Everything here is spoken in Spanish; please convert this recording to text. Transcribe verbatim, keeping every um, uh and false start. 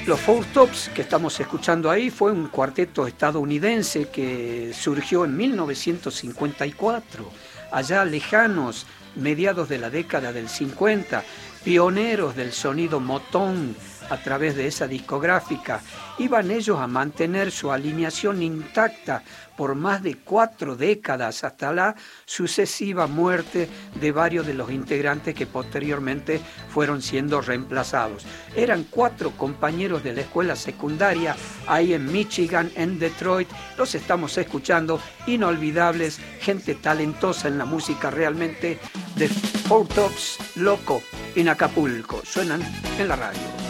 Los Four Tops que estamos escuchando ahí fue un cuarteto estadounidense que surgió en mil novecientos cincuenta y cuatro, allá lejanos, mediados de la década del cincuenta, pioneros del sonido Motown a través de esa discográfica. Iban ellos a mantener su alineación intacta por más de cuatro décadas hasta la sucesiva muerte de varios de los integrantes que posteriormente fueron siendo reemplazados. Eran cuatro compañeros de la escuela secundaria ahí en Michigan, en Detroit. Los estamos escuchando, inolvidables, gente talentosa en la música realmente. The Four Tops, Loco, en Acapulco. Suenan en la radio.